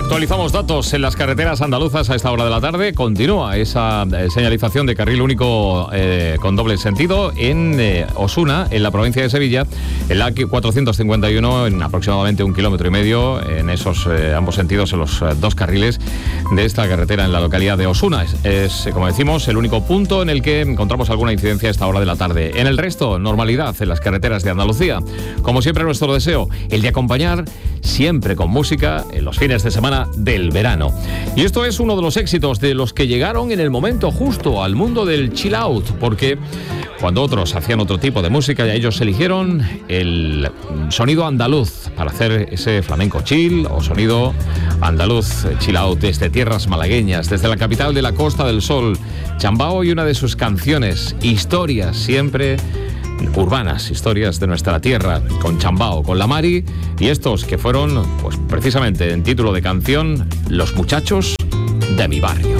Actualizamos datos en las carreteras andaluzas a esta hora de la tarde. Continúa esa señalización de carril único con doble sentido en Osuna, en la provincia de Sevilla, en la 451, en aproximadamente 1,5 kilómetros, en esos ambos sentidos, en los dos carriles de esta carretera en la localidad de Osuna. Es, como decimos, el único punto en el que encontramos alguna incidencia a esta hora de la tarde. En el resto, normalidad en las carreteras de Andalucía. Como siempre, nuestro deseo, el de acompañar siempre con música en los fines de semana del verano. Y esto es uno de los éxitos de los que llegaron en el momento justo al mundo del chill out, porque cuando otros hacían otro tipo de música, ya ellos eligieron el sonido andaluz para hacer ese flamenco chill o sonido andaluz chill out desde tierras malagueñas, desde la capital de la Costa del Sol, Chambao, y una de sus canciones, historias siempre urbanas, historias de nuestra tierra, con Chambao, con La Mari, y estos que fueron, pues precisamente en título de canción, Los muchachos de mi barrio.